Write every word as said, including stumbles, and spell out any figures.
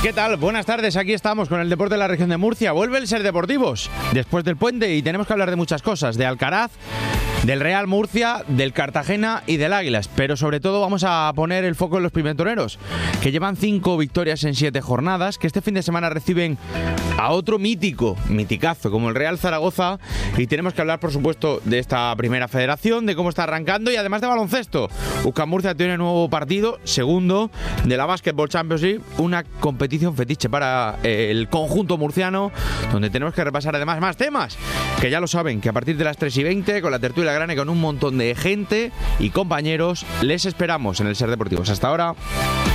¿Qué tal? Buenas tardes, aquí estamos con el deporte de la región de Murcia. Vuelve el Ser Deportivos después del puente y tenemos que hablar de muchas cosas, de Alcaraz, del Real Murcia, del Cartagena y del Águilas, pero sobre todo vamos a poner el foco en los pimentoneros, que llevan cinco victorias en siete jornadas, que este fin de semana reciben a otro mítico, miticazo, como el Real Zaragoza, y tenemos que hablar, por supuesto, de esta primera federación, de cómo está arrancando y además de baloncesto. U C A M Murcia tiene un nuevo partido, segundo de la Basketball Champions League, una competición fetiche para eh, el conjunto murciano, donde tenemos que repasar además más temas, que ya lo saben, que a partir de las tres y veinte, con la tertulia grande, con un montón de gente y compañeros, les esperamos en el Ser Deportivos. Hasta ahora.